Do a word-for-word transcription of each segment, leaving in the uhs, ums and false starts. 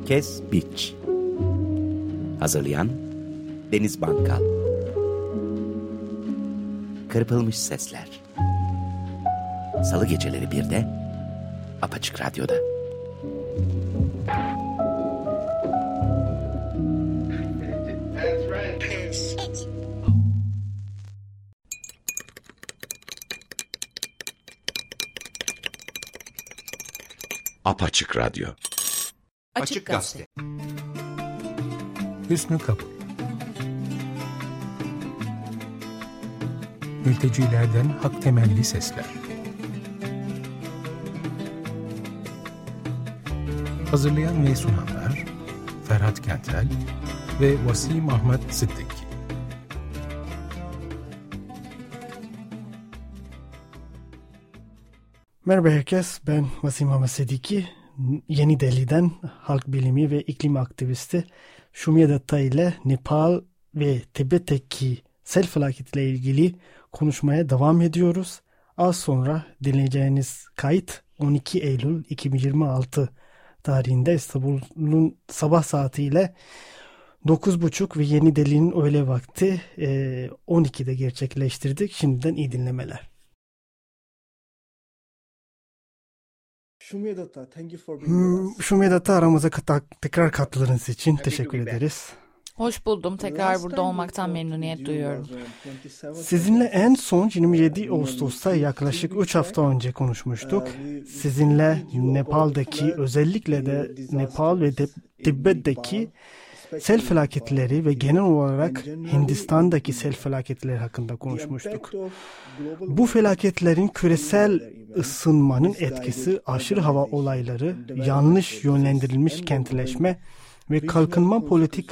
Kes Biç. Hazırlayan Deniz Bankal. Kırpılmış Sesler. Salı geceleri birde Apaçık Radyo'da. Apaçık Radyo. Açık Gazete. Hüsnü Kabul. Mültecilerden hak temelli sesler. Hazırlayan ve sunanlar Ferhat Kentel ve Vasim Ahmet Sıddıki. Merhaba herkes, ben Vasim Ahmet Sıddıki. Yeni Delhi'den halk bilimi ve iklim aktivisti Shumya Datta ile Nepal ve Tibet'teki sel felaketiyle ilgili konuşmaya devam ediyoruz. Az sonra dinleyeceğiniz kayıt on iki Eylül iki bin yirmi altı tarihinde İstanbul'un sabah saatiyle dokuz buçuk ve Yeni Delhi'nin öğle vakti on ikide gerçekleştirdik. Şimdiden iyi dinlemeler. Shumya Datta, thank you for being with us. Shumya Datta, aramıza kat- tekrar katıldığınız için teşekkür ederiz. Hoş buldum. Tekrar burada olmaktan memnuniyet duyuyorum. Sizinle en son yirmi yedi Ağustos'ta yaklaşık üç hafta önce konuşmuştuk. Sizinle Nepal'daki, özellikle de Nepal ve Tibet'teki sel felaketleri ve genel olarak Hindistan'daki sel felaketleri hakkında konuşmuştuk. Bu felaketlerin küresel ısınmanın etkisi, aşırı hava olayları, yanlış yönlendirilmiş kentleşme ve kalkınma politik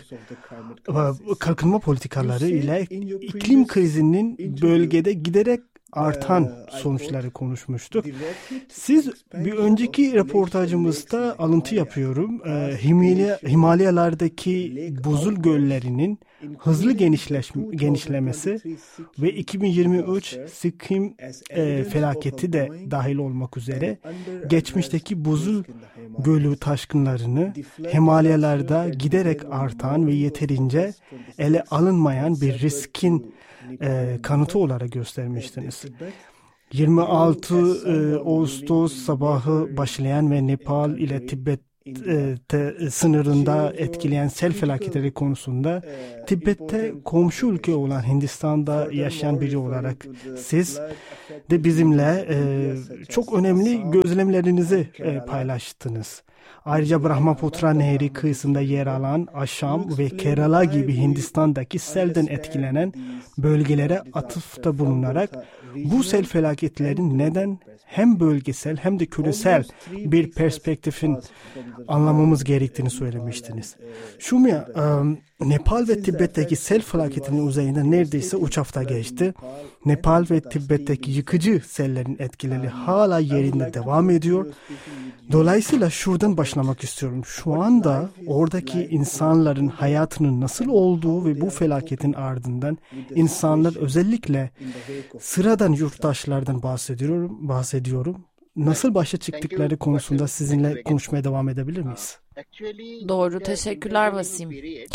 kalkınma politikaları ile iklim krizinin bölgede giderek artan sonuçları konuşmuştuk. Siz bir önceki röportajımızda alıntı yapıyorum. Himalaya, Himalayalardaki buzul göllerinin hızlı genişleşme, genişlemesi ve iki bin yirmi üç Sikkim e, felaketi de dahil olmak üzere geçmişteki buzul gölü taşkınlarını Himalayalarda giderek artan ve yeterince ele alınmayan bir riskin E, kanıtı olarak göstermiştiniz. yirmi altı e, Ağustos sabahı başlayan ve Nepal ile Tibet e, te, sınırında etkileyen sel felaketleri konusunda Tibet'te komşu ülke olan Hindistan'da yaşayan biri olarak siz de bizimle e, çok önemli gözlemlerinizi e, paylaştınız. Ayrıca Brahmaputra Nehri kıyısında yer alan Assam ve Kerala gibi Hindistan'daki selden etkilenen bölgelere atıfta bulunarak bu sel felaketlerin neden hem bölgesel hem de küresel bir perspektifin anlamamız gerektiğini söylemiştiniz. Shumya, Nepal ve Tibet'teki sel felaketinin üzerinden neredeyse üç hafta geçti. Nepal ve Tibet'teki yıkıcı sellerin etkileri hala yerinde devam ediyor. Dolayısıyla şuradan başlamak istiyorum. Şu anda oradaki insanların hayatının nasıl olduğu ve bu felaketin ardından insanlar, özellikle sıradan yurttaşlardan bahsediyorum, bahsediyorum. Nasıl başa çıktıkları konusunda sizinle konuşmaya devam edebilir miyiz? Doğru, teşekkürler Vasim.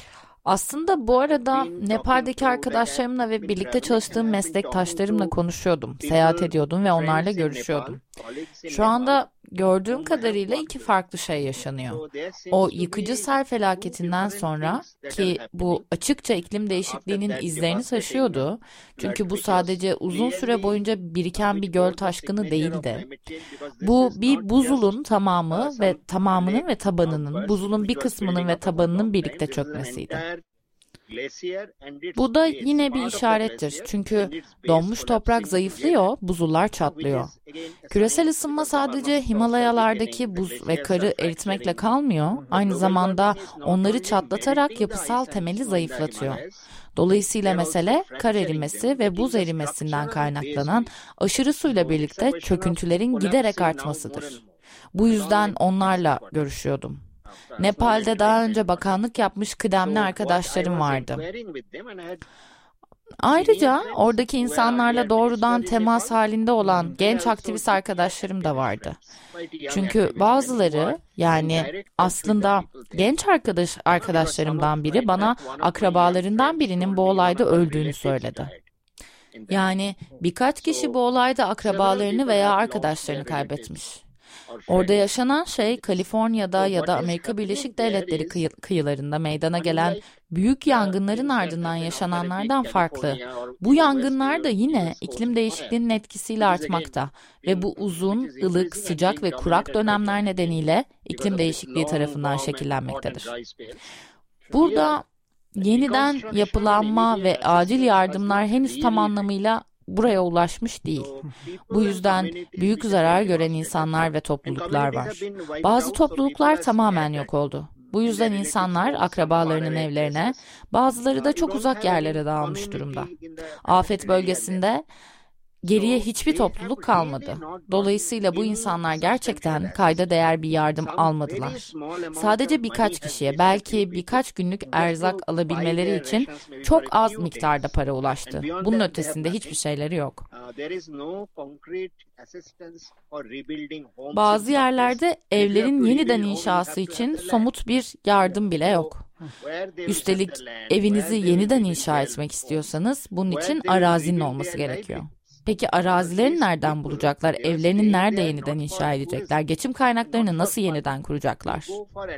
Aslında bu arada Nepal'deki arkadaşlarımla ve birlikte çalıştığım meslektaşlarımla konuşuyordum, seyahat ediyordum ve onlarla görüşüyordum. Şu anda gördüğüm kadarıyla iki farklı şey yaşanıyor. O yıkıcı sel felaketinden sonra, ki bu açıkça iklim değişikliğinin izlerini taşıyordu. Çünkü bu sadece uzun süre boyunca biriken bir göl taşkını değildi. Bu bir buzulun tamamı ve tamamının ve tabanının, buzulun bir kısmının ve tabanının birlikte çökmesiydi. Bu da yine bir işarettir. Çünkü donmuş toprak zayıflıyor, buzullar çatlıyor. Küresel ısınma sadece Himalayalardaki buz ve karı eritmekle kalmıyor, aynı zamanda onları çatlatarak yapısal temeli zayıflatıyor. Dolayısıyla mesele kar erimesi ve buz erimesinden kaynaklanan aşırı suyla birlikte çöküntülerin giderek artmasıdır. Bu yüzden onlarla görüşüyordum. Nepal'de daha önce bakanlık yapmış kıdemli arkadaşlarım vardı. Ayrıca oradaki insanlarla doğrudan temas halinde olan genç aktivist arkadaşlarım da vardı. Çünkü bazıları, yani aslında genç arkadaş arkadaşlarımdan biri bana akrabalarından birinin bu olayda öldüğünü söyledi. Yani birkaç kişi bu olayda akrabalarını veya arkadaşlarını kaybetmiş. Orada yaşanan şey Kaliforniya'da ya da Amerika Birleşik Devletleri kıyı, kıyılarında meydana gelen büyük yangınların ardından yaşananlardan farklı. Bu yangınlar da yine iklim değişikliğinin etkisiyle artmakta ve bu uzun, ılık, sıcak ve kurak dönemler nedeniyle iklim değişikliği tarafından şekillenmektedir. Burada yeniden yapılanma ve acil yardımlar henüz tam anlamıyla buraya ulaşmış değil. Bu yüzden büyük zarar gören insanlar ve topluluklar var. Bazı topluluklar tamamen yok oldu. Bu yüzden insanlar akrabalarının evlerine, bazıları da çok uzak yerlere dağılmış durumda. Afet bölgesinde geriye hiçbir topluluk kalmadı. Dolayısıyla bu insanlar gerçekten kayda değer bir yardım almadılar. Sadece birkaç kişiye, belki birkaç günlük erzak alabilmeleri için çok az miktarda para ulaştı. Bunun ötesinde hiçbir şeyleri yok. Bazı yerlerde evlerin yeniden inşası için somut bir yardım bile yok. Üstelik evinizi yeniden inşa etmek istiyorsanız bunun için arazinin olması gerekiyor. Peki arazilerini nereden bulacaklar? Evlerini nerede yeniden inşa edecekler? Geçim kaynaklarını nasıl yeniden kuracaklar?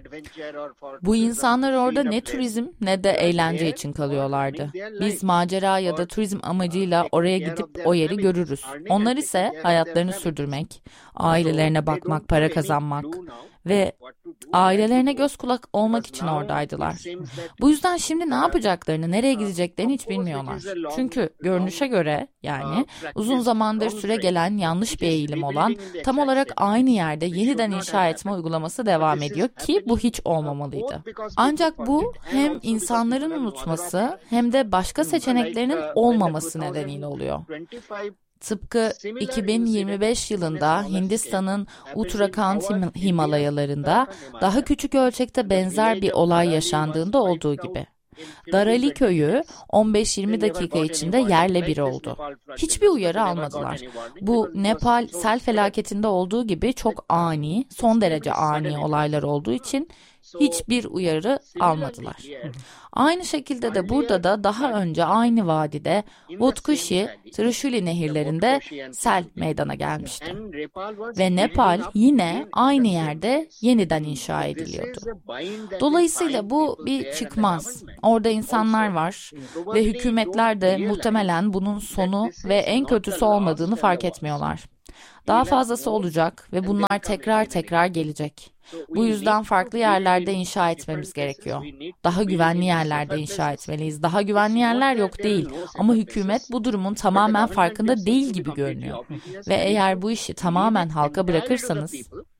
Bu insanlar orada ne turizm ne de eğlence için kalıyorlardı. Biz macera ya da turizm amacıyla oraya gidip o yeri görürüz. Onlar ise hayatlarını sürdürmek, ailelerine bakmak, para kazanmak ve ailelerine göz kulak olmak için oradaydılar. Bu yüzden şimdi ne yapacaklarını, nereye gideceklerini hiç bilmiyorlar. Çünkü görünüşe göre, yani uzun zamandır süre gelen yanlış bir eğilim olan tam olarak aynı yerde yeniden inşa etme uygulaması devam ediyor ki bu hiç olmamalıydı. Ancak bu hem insanların unutması hem de başka seçeneklerinin olmaması nedeniyle oluyor. Tıpkı iki bin yirmi beş yılında Hindistan'ın Uttarakhand Himalayalarında daha küçük ölçekte benzer bir olay yaşandığında olduğu gibi. Darali köyü on beş yirmi dakika içinde yerle bir oldu. Hiçbir uyarı almadılar. Bu Nepal sel felaketinde olduğu gibi çok ani, son derece ani olaylar olduğu için hiçbir uyarı almadılar. Aynı şekilde de burada da daha önce aynı vadide Votkushi, Trishuli nehirlerinde sel meydana gelmişti. Ve Nepal yine aynı yerde yeniden inşa ediliyordu. Dolayısıyla bu bir çıkmaz. Orada insanlar var ve hükümetler de muhtemelen bunun sonu ve en kötüsü olmadığını fark etmiyorlar. Daha fazlası olacak ve bunlar tekrar tekrar gelecek. Bu yüzden farklı yerlerde inşa etmemiz gerekiyor. Daha güvenli yerlerde inşa etmeliyiz. Daha güvenli yerler yok değil. Ama hükümet bu durumun tamamen farkında değil gibi görünüyor. Ve eğer bu işi tamamen halka bırakırsanız...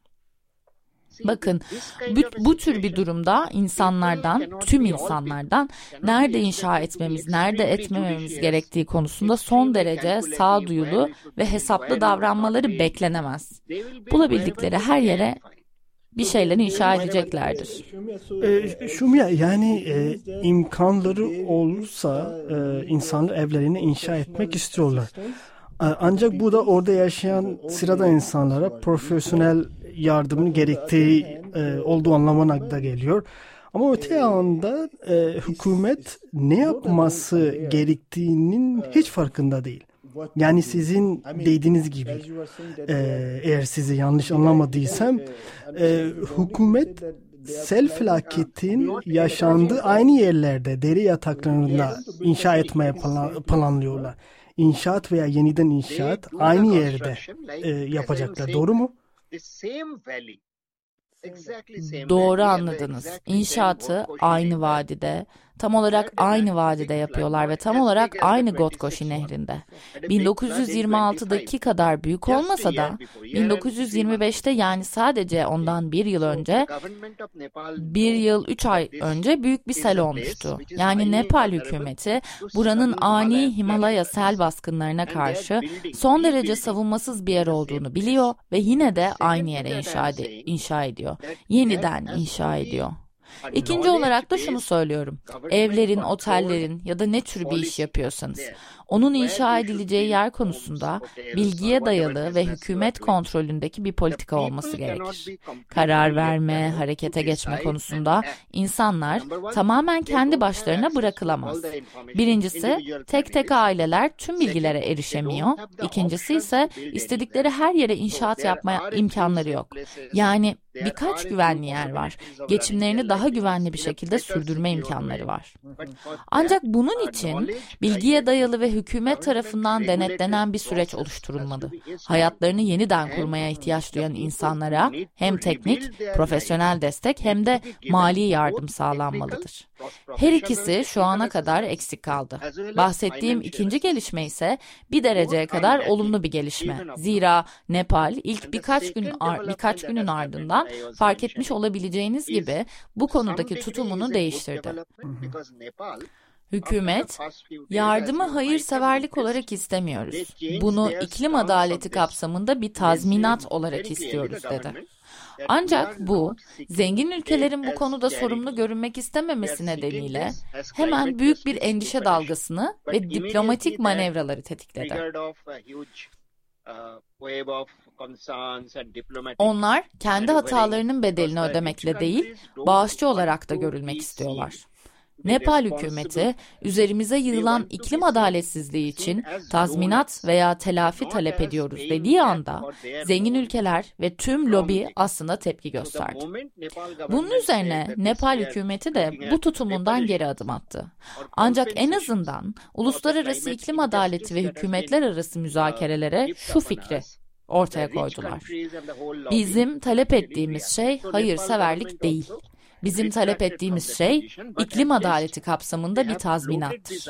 Bakın, bu, bu tür bir durumda insanlardan, tüm insanlardan nerede inşa etmemiz, nerede etmememiz gerektiği konusunda son derece sağduyulu ve hesaplı davranmaları beklenemez. Bulabildikleri her yere bir şeyler inşa edeceklerdir. E, Şumya, yani e, imkanları olursa e, insanlar evlerini inşa etmek istiyorlar. Ancak bu da orada yaşayan sıradan insanlara profesyonel yardımın gerektiği e, olduğu anlamına da geliyor. Ama öte yanda e, hükümet ne yapması gerektiğinin hiç farkında değil. Yani sizin dediğiniz gibi, e, eğer sizi yanlış anlamadıysam, e, hükümet sel felaketin yaşandığı aynı yerlerde deri yataklarında inşa etmeye plan, planlıyorlar. İnşaat veya yeniden inşaat aynı yerde e, yapacaklar. Doğru mu? Doğru anladınız. İnşaatı aynı vadide, tam olarak aynı vadide yapıyorlar ve tam olarak aynı Gotkoshi nehrinde. bin dokuz yüz yirmi altıdaki kadar büyük olmasa da bin dokuz yüz yirmi beşte, yani sadece ondan bir yıl önce, bir yıl üç ay önce büyük bir sel olmuştu. Yani Nepal hükümeti buranın ani Himalaya sel baskınlarına karşı son derece savunmasız bir yer olduğunu biliyor ve yine de aynı yere inşa, ed- inşa ediyor. Yeniden inşa ediyor. İkinci olarak da şunu söylüyorum. Evlerin, otellerin ya da ne tür bir iş yapıyorsanız, onun inşa edileceği yer konusunda bilgiye dayalı ve hükümet kontrolündeki bir politika olması gerekir. Karar verme, harekete geçme konusunda insanlar tamamen kendi başlarına bırakılamaz. Birincisi, tek tek aileler tüm bilgilere erişemiyor. İkincisi ise istedikleri her yere inşaat yapmaya imkanları yok. Yani birkaç güvenli yer var. Geçimlerini daha güvenli bir şekilde sürdürme imkanları var. Ancak bunun için bilgiye dayalı ve hükümet tarafından denetlenen bir süreç oluşturulmalı. Hayatlarını yeniden kurmaya ihtiyaç duyan insanlara hem teknik, profesyonel destek hem de mali yardım sağlanmalıdır. Her ikisi şu ana kadar eksik kaldı. Bahsettiğim ikinci gelişme ise bir dereceye kadar olumlu bir gelişme. Zira Nepal ilk birkaç gün birkaç günün ardından fark etmiş olabileceğiniz gibi bu konudaki tutumunu değiştirdi. Hükümet, yardımı hayırseverlik olarak istemiyoruz. Bunu iklim adaleti kapsamında bir tazminat olarak istiyoruz dedi. Ancak bu, zengin ülkelerin bu konuda sorumlu görünmek istememesi nedeniyle hemen büyük bir endişe dalgasını ve diplomatik manevraları tetikledi. Onlar kendi hatalarının bedelini ödemekle değil, bağışçı olarak da görülmek istiyorlar. Nepal hükümeti, üzerimize yığılan iklim adaletsizliği için tazminat veya telafi talep ediyoruz dediği anda, zengin ülkeler ve tüm lobi aslında tepki gösterdi. Bunun üzerine Nepal hükümeti de bu tutumundan geri adım attı. Ancak en azından uluslararası iklim adaleti ve hükümetler arası müzakerelere şu fikri ortaya koydular. Bizim talep ettiğimiz şey hayırseverlik değil. Bizim talep ettiğimiz şey iklim adaleti kapsamında bir tazminattır.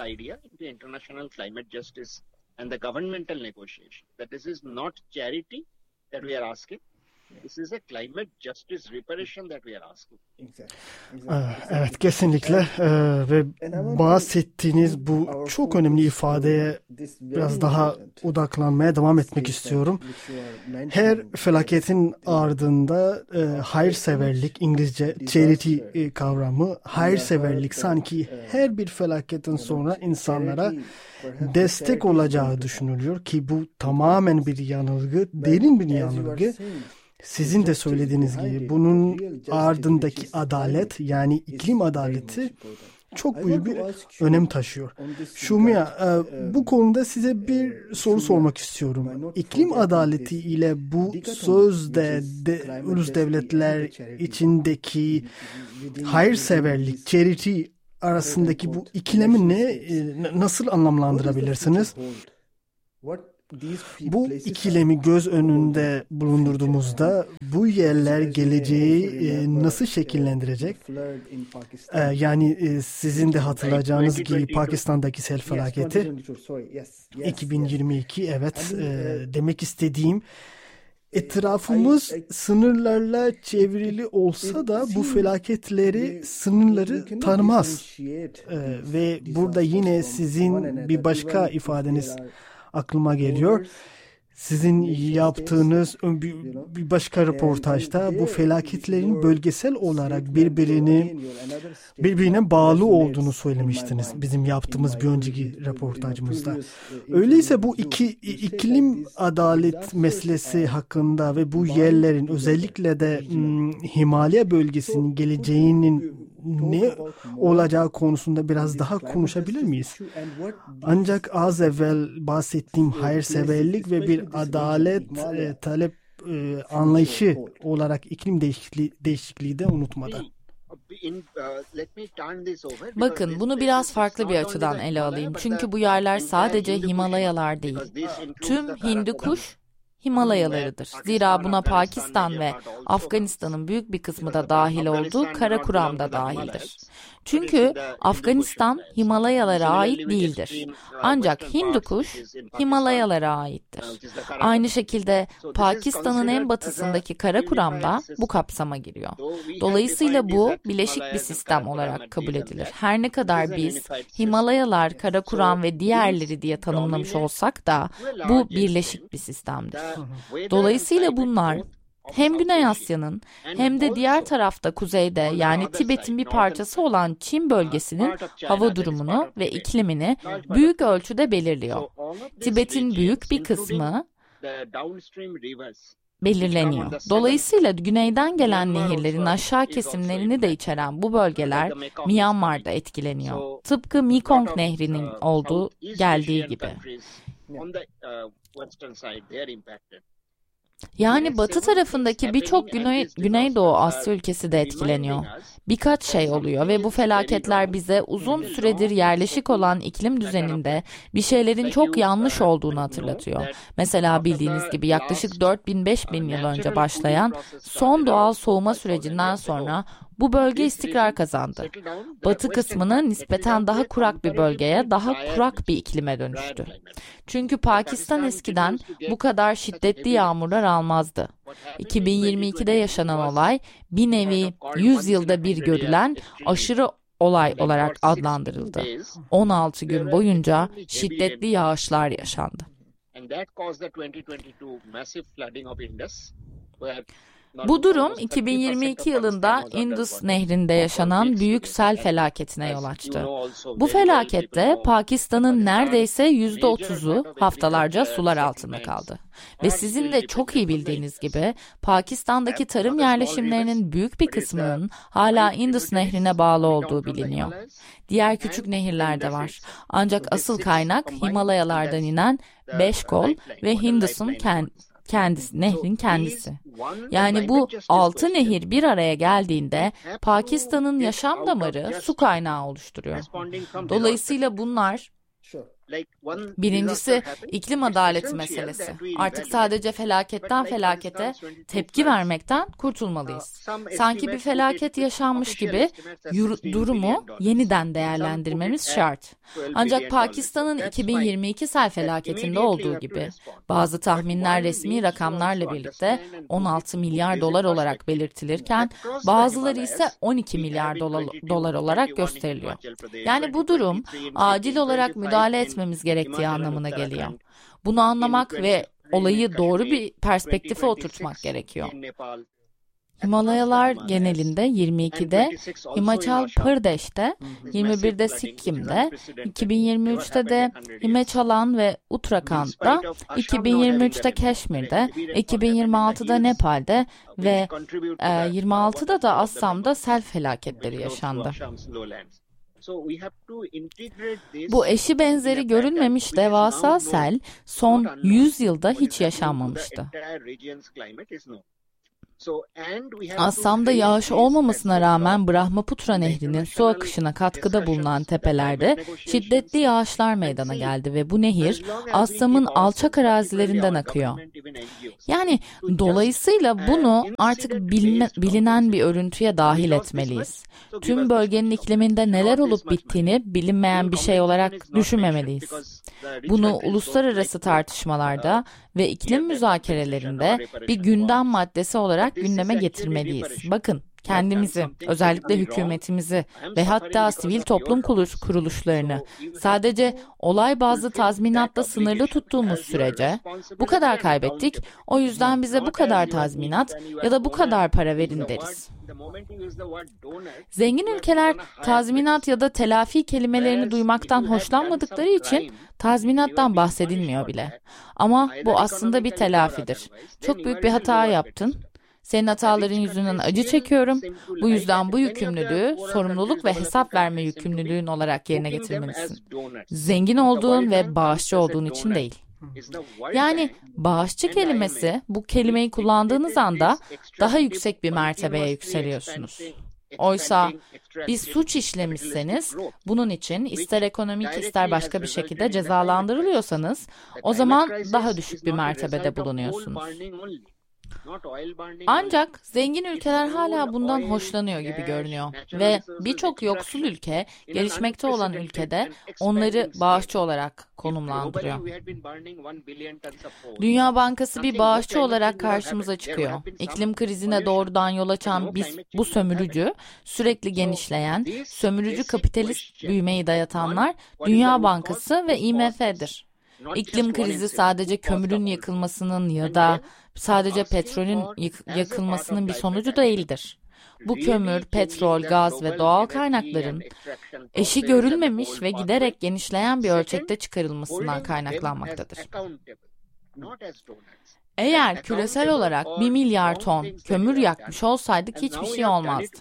Evet, kesinlikle ve bahsettiğiniz bu çok önemli ifadeye biraz daha odaklanmaya devam etmek istiyorum. Her felaketin ardında e, hayırseverlik, İngilizce charity e, kavramı, hayırseverlik sanki her bir felaketin sonra insanlara destek olacağı düşünülüyor ki bu tamamen bir yanılgı, derin bir yanılgı. Sizin de söylediğiniz gibi bunun ardındaki adalet, yani iklim adaleti çok büyük bir önem taşıyor. Şumya, bu konuda size bir soru sormak istiyorum. İklim adaleti ile bu sözde de, ulus devletler içindeki hayırseverlik, charity arasındaki bu ikilemi ne, nasıl anlamlandırabilirsiniz? Bu ikilemi göz önünde bulundurduğumuzda bu yerler geleceği e, nasıl şekillendirecek? E, yani e, sizin de hatırlayacağınız gibi Pakistan'daki sel felaketi iki bin yirmi iki, evet, e, demek istediğim etrafımız sınırlarla çevrili olsa da bu felaketleri, sınırları tanımaz. E, ve burada yine sizin bir başka ifadeniz aklıma geliyor. Sizin yaptığınız bir başka röportajda bu felaketlerin bölgesel olarak birbirini birbirine bağlı olduğunu söylemiştiniz bizim yaptığımız bir önceki röportajımızda. Öyleyse bu iki iklim adalet meselesi hakkında ve bu yerlerin özellikle de hmm, Himalaya bölgesinin geleceğinin ne olacağı konusunda biraz daha konuşabilir miyiz? Ancak az evvel bahsettiğim hayırseverlik ve bir adalet e, talep e, anlayışı olarak iklim değişikliği, değişikliği de unutmadan. Bakın, bunu biraz farklı bir açıdan ele alayım. Çünkü bu yerler sadece Himalayalar değil. Tüm Hindukuş Himalayalarıdır. Zira buna Pakistan ve Afganistan'ın büyük bir kısmı da dahil olduğu Karakuram da dahildir. Çünkü Afganistan Himalayalara ait değildir. Ancak Hindukuş Himalayalara aittir. Aynı şekilde Pakistan'ın en batısındaki Karakuram da bu kapsama giriyor. Dolayısıyla bu bileşik bir sistem olarak kabul edilir. Her ne kadar biz Himalayalar, Karakuram ve diğerleri diye tanımlamış olsak da bu birleşik bir sistemdir. Dolayısıyla bunlar Hem Güney Asya'nın hem de diğer tarafta kuzeyde yani Tibet'in bir parçası olan Çin bölgesinin hava durumunu ve iklimini büyük ölçüde belirliyor. Tibet'in büyük bir kısmı belirleniyor. Dolayısıyla güneyden gelen nehirlerin aşağı kesimlerini de içeren bu bölgeler Myanmar'da etkileniyor. Tıpkı Mekong Nehri'nin olduğu geldiği gibi. Yani batı tarafındaki birçok Güney, Güneydoğu Asya ülkesi de etkileniyor. Birkaç şey oluyor ve bu felaketler bize uzun süredir yerleşik olan iklim düzeninde bir şeylerin çok yanlış olduğunu hatırlatıyor. Mesela bildiğiniz gibi yaklaşık dört bin beş bin yıl önce başlayan son doğal soğuma sürecinden sonra bu bölge istikrar kazandı. Batı kısmını nispeten daha kurak bir bölgeye, daha kurak bir iklime dönüştü. Çünkü Pakistan eskiden bu kadar şiddetli yağmurlar almazdı. iki bin yirmi ikide yaşanan olay bir nevi yüz yılda bir görülen aşırı olay olarak adlandırıldı. on altı gün boyunca şiddetli yağışlar yaşandı. Bu durum iki bin yirmi iki yılında Indus Nehri'nde yaşanan büyük sel felaketine yol açtı. Bu felakette Pakistan'ın neredeyse yüzde otuzu haftalarca sular altında kaldı. Ve sizin de çok iyi bildiğiniz gibi Pakistan'daki tarım yerleşimlerinin büyük bir kısmının hala Indus Nehri'ne bağlı olduğu biliniyor. Diğer küçük nehirler de var. Ancak asıl kaynak Himalayalardan inen Beşkol ve Hindus'un kendisi. Kendisi, nehrin kendisi. Yani bu altı nehir bir araya geldiğinde Pakistan'ın yaşam damarı su kaynağı oluşturuyor. Dolayısıyla bunlar birincisi iklim adaleti meselesi. Artık sadece felaketten felakete tepki vermekten kurtulmalıyız. Sanki bir felaket yaşanmış gibi durumu yeniden değerlendirmemiz şart. Ancak Pakistan'ın iki bin yirmi iki sel felaketinde olduğu gibi bazı tahminler resmi rakamlarla birlikte on altı milyar dolar olarak belirtilirken bazıları ise on iki milyar dolar olarak gösteriliyor. Yani bu durum acil olarak müdahale etmemiz gerektiği anlamına geliyor. Bunu anlamak ve olayı doğru bir perspektife oturtmak gerekiyor. Himalayalar genelinde yirmi ikide, Himachal Pradesh'te, yirmi birde Sikkim'de, iki bin yirmi üçte de Himachalan ve Uttarakhand'da, iki bin yirmi üçte Keşmir'de, iki bin yirmi altıda Nepal'de ve e, yirmi altıda da Assam'da sel felaketleri yaşandı. Bu eşi benzeri görülmemiş devasa sel son yüz yılda hiç yaşanmamıştı. Assam'da yağış olmamasına rağmen Brahmaputra Nehri'nin su akışına katkıda bulunan tepelerde şiddetli yağışlar meydana geldi ve bu nehir Assam'ın alçak arazilerinden akıyor. Yani dolayısıyla bunu artık bilme, bilinen bir örüntüye dahil etmeliyiz. Tüm bölgenin ikliminde neler olup bittiğini bilinmeyen bir şey olarak düşünmemeliyiz. Bunu uluslararası tartışmalarda ve iklim müzakerelerinde bir gündem maddesi olarak gündeme getirmeliyiz. Bakın, kendimizi, özellikle hükümetimizi ve hatta sivil toplum kuruluşlarını sadece olay bazlı tazminatla sınırlı tuttuğumuz sürece bu kadar kaybettik, o yüzden bize bu kadar tazminat ya da bu kadar para verin deriz. Zengin ülkeler tazminat ya da telafi kelimelerini duymaktan hoşlanmadıkları için tazminattan bahsedilmiyor bile. Ama bu aslında bir telafidir. Çok büyük bir hata yaptın. Senin hataların yüzünden acı çekiyorum. Bu yüzden bu yükümlülüğü sorumluluk ve hesap verme yükümlülüğün olarak yerine getirmelisin. Zengin olduğun ve bağışçı olduğun için değil. Yani bağışçı kelimesi, bu kelimeyi kullandığınız anda daha yüksek bir mertebeye yükseliyorsunuz. Oysa bir suç işlemişseniz, bunun için ister ekonomik ister başka bir şekilde cezalandırılıyorsanız, o zaman daha düşük bir mertebede bulunuyorsunuz. Ancak zengin ülkeler hala bundan hoşlanıyor gibi görünüyor ve birçok yoksul ülke, gelişmekte olan ülkede onları bağışçı olarak konumlandırıyor. Dünya Bankası bir bağışçı olarak karşımıza çıkıyor. İklim krizine doğrudan yol açan biz, bu sömürücü, sürekli genişleyen, sömürücü kapitalist büyümeyi dayatanlar Dünya Bankası ve I M F'dir. İklim krizi sadece kömürün yakılmasının ya da sadece petrolün yakılmasının bir sonucu değildir. Bu kömür, petrol, gaz ve doğal kaynakların eşi görülmemiş ve giderek genişleyen bir ölçekte çıkarılmasından kaynaklanmaktadır. Eğer küresel olarak bir milyar ton kömür yakmış olsaydık hiçbir şey olmazdı.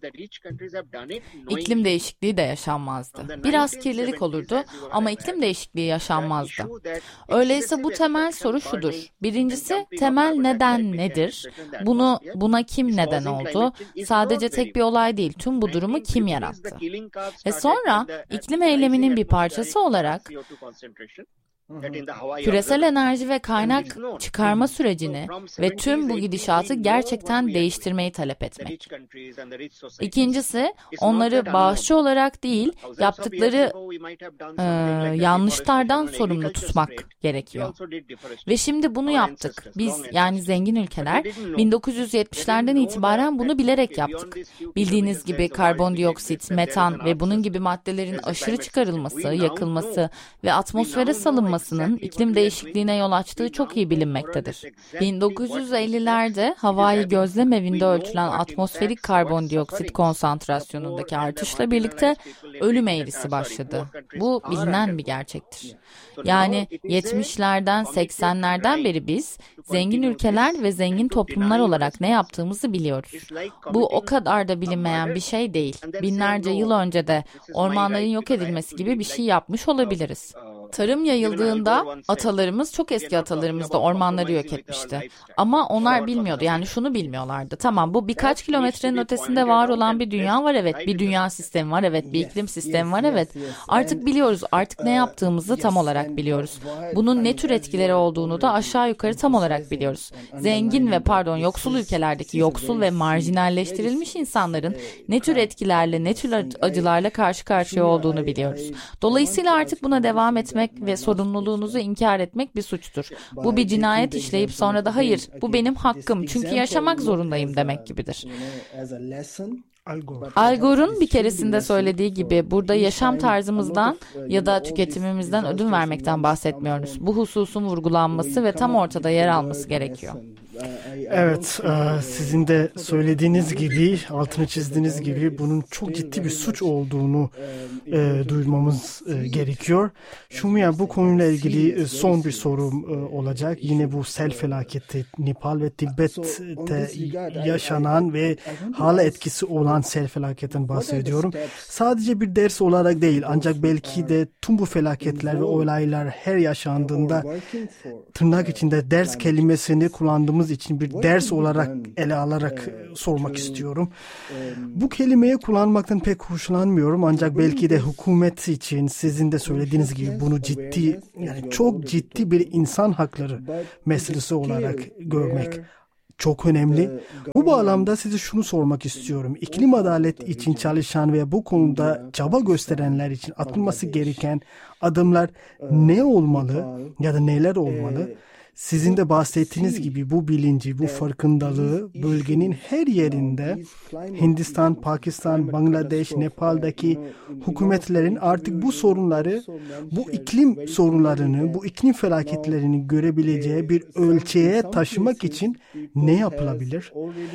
İklim değişikliği de yaşanmazdı. Biraz kirlilik olurdu ama iklim değişikliği yaşanmazdı. Öyleyse bu temel soru şudur. Birincisi, temel neden nedir? Bunu buna kim neden oldu? Sadece tek bir olay değil. Tüm bu durumu kim yarattı? Ve sonra iklim eyleminin bir parçası olarak küresel enerji ve kaynak çıkarma sürecini ve tüm bu gidişatı gerçekten değiştirmeyi talep etmek. İkincisi, onları bağışçı olarak değil, yaptıkları e, yanlışlardan sorumlu tutmak gerekiyor. Ve şimdi bunu yaptık. Biz, yani zengin ülkeler, bin dokuz yüz yetmişlerden itibaren bunu bilerek yaptık. Bildiğiniz gibi karbondioksit, metan ve bunun gibi maddelerin aşırı çıkarılması, yakılması ve atmosfere salınması iklim değişikliğine yol açtığı çok iyi bilinmektedir. bin dokuz yüz ellilerde Hawaii Gözlem Evi'nde ölçülen atmosferik karbondioksit konsantrasyonundaki artışla birlikte ölüm eğrisi başladı. Bu bilinen bir gerçektir. Yani yetmişlerden, seksenlerden beri biz zengin ülkeler ve zengin toplumlar olarak ne yaptığımızı biliyoruz. Bu o kadar da bilinmeyen bir şey değil. Binlerce yıl önce de ormanların yok edilmesi gibi bir şey yapmış olabiliriz. Tarım yayıldığında atalarımız, çok eski atalarımız da ormanları yok etmişti. Ama onlar bilmiyordu, yani şunu bilmiyorlardı. Tamam, bu birkaç kilometrenin ötesinde var olan bir dünya var, evet. Bir dünya sistemi var, evet. Bir iklim sistemi var, evet. Artık biliyoruz, artık ne yaptığımızı tam olarak biliyoruz. Bunun ne tür etkileri olduğunu da aşağı yukarı tam olarak biliyoruz. Zengin ve pardon yoksul ülkelerdeki yoksul ve marjinalleştirilmiş insanların ne tür etkilerle, ne tür acılarla karşı karşıya olduğunu biliyoruz. Dolayısıyla artık buna devam etmek ve sorumluluğunuzu inkar etmek bir suçtur. Bu bir cinayet işleyip sonra da hayır, bu benim hakkım çünkü yaşamak zorundayım demek gibidir. Al Gore'un bir keresinde söylediği gibi burada yaşam tarzımızdan ya da tüketimimizden ödün vermekten bahsetmiyoruz. Bu hususun vurgulanması ve tam ortada yer alması gerekiyor. Evet, sizin de söylediğiniz gibi, altını çizdiğiniz gibi bunun çok ciddi bir suç olduğunu e, duymamız e, gerekiyor. Şumiya, bu konuyla ilgili son bir sorum e, olacak. Yine bu sel felaketi, Nepal ve Tibet'te yaşanan ve hala etkisi olan sel felaketinden bahsediyorum. Sadece bir ders olarak değil, ancak belki de tüm bu felaketler ve olaylar her yaşandığında tırnak içinde ders kelimesini kullandığımız için bir ders olarak ele alarak sormak istiyorum. Bu kelimeyi kullanmaktan pek hoşlanmıyorum, ancak belki de hükümet için sizin de söylediğiniz gibi bunu ciddi, yani çok ciddi bir insan hakları meselesi olarak görmek çok önemli. Bu bağlamda size şunu sormak istiyorum. İklim adalet için çalışan ve bu konuda çaba gösterenler için atılması gereken adımlar ne olmalı ya da neler olmalı? Sizin de bahsettiğiniz gibi bu bilinci, bu farkındalığı bölgenin her yerinde, Hindistan, Pakistan, Bangladeş, Nepal'daki hükümetlerin artık bu sorunları, bu iklim sorunlarını, bu iklim felaketlerini görebileceği bir ölçeğe taşımak için ne yapılabilir?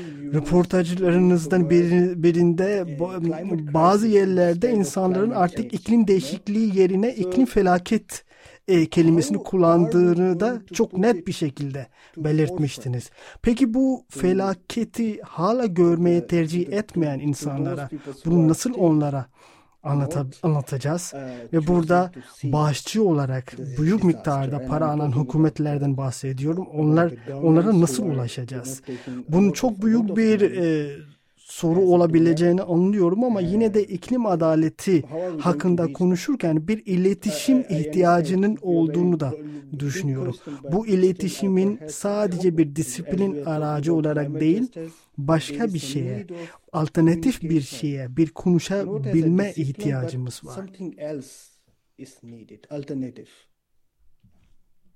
Röportajlarınızdan birinde bazı yerlerde insanların artık iklim değişikliği yerine iklim felaket E, kelimesini kullandığını da çok net bir şekilde belirtmiştiniz. Peki bu felaketi hala görmeye tercih etmeyen insanlara bunu nasıl onlara anlat- anlatacağız? Ve burada bağışçı olarak büyük miktarda para alan hükümetlerden bahsediyorum. Onlar onlara nasıl ulaşacağız? Bunun çok büyük bir e, soru olabileceğini anlıyorum ama yine de iklim adaleti hakkında konuşurken bir iletişim ihtiyacının olduğunu da düşünüyorum. Bu iletişimin sadece bir disiplin aracı olarak değil, başka bir şeye, alternatif bir şeye, bir konuşabilme ihtiyacımız var.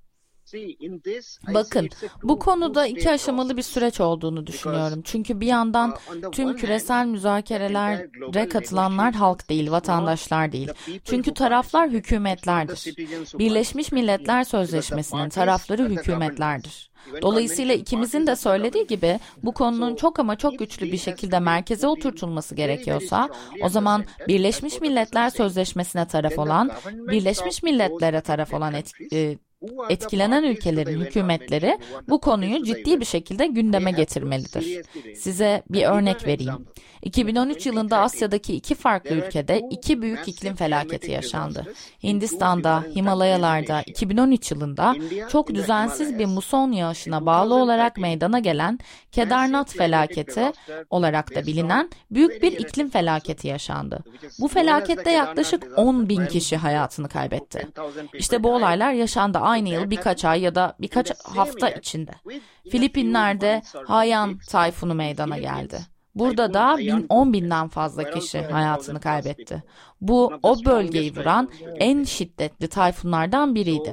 Bakın, bu konuda iki aşamalı bir süreç olduğunu düşünüyorum. Çünkü bir yandan tüm küresel müzakerelere katılanlar halk değil, vatandaşlar değil. Çünkü taraflar hükümetlerdir. Birleşmiş Milletler Sözleşmesi'nin tarafları hükümetlerdir. Dolayısıyla ikimizin de söylediği gibi bu konunun çok ama çok güçlü bir şekilde merkeze oturtulması gerekiyorsa, o zaman Birleşmiş Milletler Sözleşmesi'ne taraf olan, Birleşmiş Milletler'e taraf olan et, e, etkilenen ülkelerin hükümetleri bu konuyu ciddi bir şekilde gündeme getirmelidir. Size bir örnek vereyim. iki bin on üç yılında Asya'daki iki farklı ülkede iki büyük iklim felaketi yaşandı. Hindistan'da, Himalayalarda iki bin on üç yılında çok düzensiz bir muson yağışına bağlı olarak meydana gelen Kedarnath felaketi olarak da bilinen büyük bir iklim felaketi yaşandı. Bu felakette yaklaşık on bin kişi hayatını kaybetti. İşte bu olaylar yaşandı aynı yıl birkaç ay ya da birkaç hafta içinde. Filipinler'de Haiyan tayfunu meydana geldi. Burada da bin, on binden fazla kişi hayatını kaybetti. Bu o bölgeyi vuran en şiddetli tayfunlardan biriydi.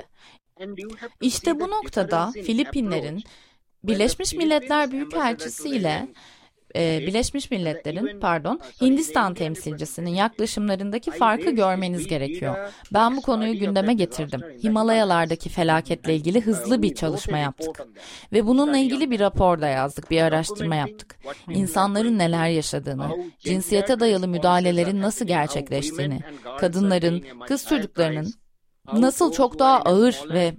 İşte bu noktada Filipinlerin Birleşmiş Milletler Büyükelçisi ile e, Birleşmiş Milletler'in pardon Hindistan temsilcisinin yaklaşımlarındaki farkı görmeniz gerekiyor. Ben bu konuyu gündeme getirdim. Himalayalardaki felaketle ilgili hızlı bir çalışma yaptık. Ve bununla ilgili bir rapor da yazdık, bir araştırma yaptık. İnsanların neler yaşadığını, cinsiyete dayalı müdahalelerin nasıl gerçekleştiğini, kadınların, kız çocuklarının nasıl çok daha ağır ve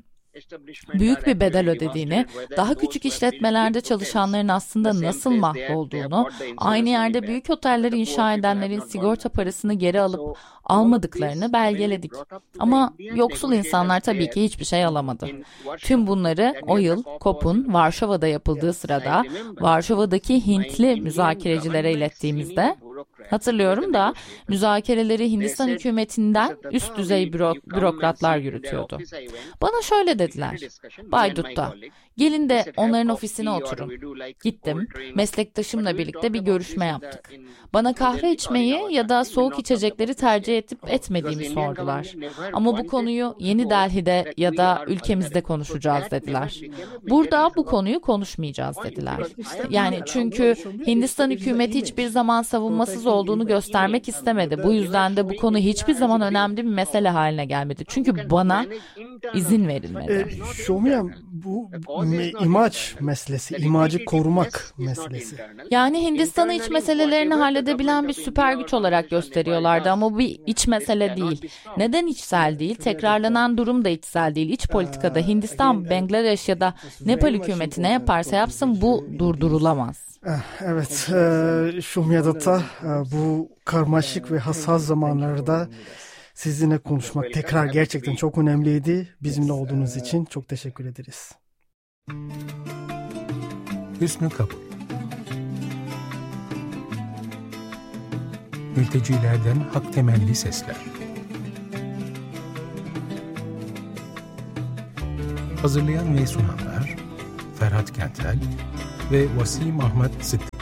büyük bir bedel ödediğini, daha küçük işletmelerde çalışanların aslında nasıl mahvolduğunu, aynı yerde büyük otelleri inşa edenlerin sigorta parasını geri alıp almadıklarını belgeledik. Ama yoksul insanlar tabii ki hiçbir şey alamadı. Tüm bunları o yıl COP'un Varşova'da yapıldığı sırada Varşova'daki Hintli müzakerecilere ilettiğimizde, hatırlıyorum da müzakereleri Hindistan hükümetinden üst düzey büro, bürokratlar yürütüyordu. Bana şöyle dediler: Baydut'ta, gelin de onların ofisine oturun. Gittim, meslektaşımla birlikte bir görüşme yaptık. Bana kahve içmeyi ya da soğuk içecekleri tercih edip etmediğimi sordular. Ama bu konuyu Yeni Delhi'de ya da ülkemizde konuşacağız dediler. Burada bu konuyu konuşmayacağız dediler. Yani çünkü Hindistan hükümeti hiçbir zaman savunmasız olduğunu göstermek istemedi. Bu yüzden de bu konu hiçbir zaman önemli bir mesele haline gelmedi. Çünkü bana izin verilmedi. E, Şomya, bu me- imaj meselesi, imajı korumak meselesi. Yani Hindistan'ı iç meselelerini halledebilen bir süper güç olarak gösteriyorlardı ama bu bir iç mesele değil. Neden içsel değil? Tekrarlanan durum da içsel değil. İç politikada Hindistan, Bangladeş ya da Nepal hükümeti ne yaparsa yapsın bu durdurulamaz. Evet, e, Şomya'da e, bu karmaşık ve hassas zamanlarda sizinle konuşmak tekrar gerçekten çok önemliydi. Bizimle olduğunuz için çok teşekkür ederiz. Hüsnü Kabul. Mültecilerden hak temelli sesler. Hazırlayan ve sunanlar Ferhat Kentel ve Vasim Ahmet Sıddık.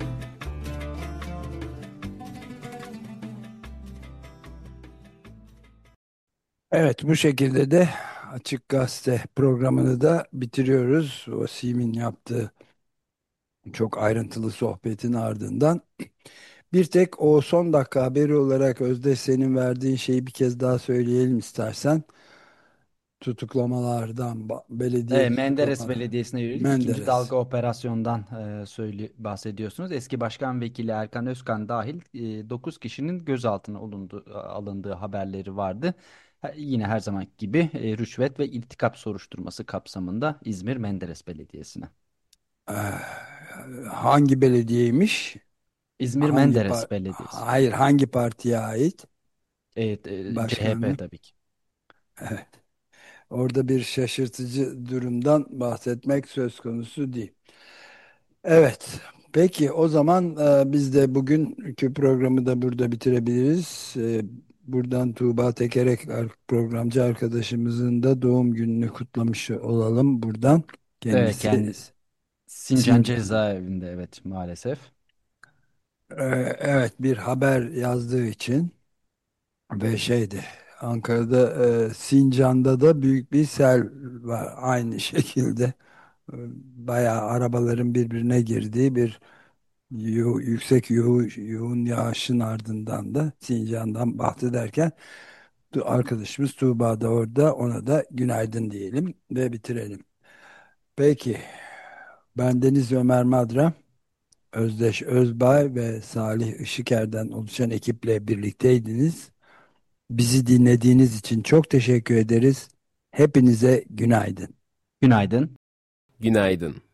Evet, bu şekilde de Açık Gazete programını da bitiriyoruz. Vasim'in yaptığı çok ayrıntılı sohbetin ardından. Bir tek o son dakika haberi olarak Özdeş, senin verdiğin şeyi bir kez daha söyleyelim istersen. Tutuklamalardan, ba- belediye Evet, Menderes tutuklamaları. Belediyesi'ne yönelik ikinci Menderes. dalga operasyondan e, söyle, bahsediyorsunuz. Eski Başkan Vekili Erkan Özkan dahil e, dokuz kişinin gözaltına alındı, alındığı haberleri vardı. Ha, yine her zamanki gibi e, rüşvet ve iltikap soruşturması kapsamında İzmir Menderes Belediyesi'ne. Ee, hangi belediyeymiş? İzmir Hangi Menderes par- Belediyesi. Hayır, hangi partiye ait? Evet, e, C H P Başkanlık. tabii ki. Evet. Orada bir şaşırtıcı durumdan bahsetmek söz konusu değil. Evet. Peki o zaman e, biz de bugünkü programı da burada bitirebiliriz. E, buradan Tuğba Tekerek ar- programcı arkadaşımızın da doğum gününü kutlamış olalım buradan. Evet, Kendisi kendi Sincan Sin- cezaevinde, evet, maalesef. e, evet, bir haber yazdığı için ve şeydi, Ankara'da, e, Sincan'da da büyük bir sel var aynı şekilde. E, Bayağı arabaların birbirine girdiği bir yo- yüksek yo yoğun yağışın ardından da Sincan'dan bahsederken tu- arkadaşımız Tuğba da orada, ona da günaydın diyelim ve bitirelim. Peki, ben Deniz Ömer Madra, Özdeş Özbay ve Salih Işıker'den oluşan ekiple birlikteydiniz. Bizi dinlediğiniz için çok teşekkür ederiz. Hepinize günaydın. Günaydın. Günaydın.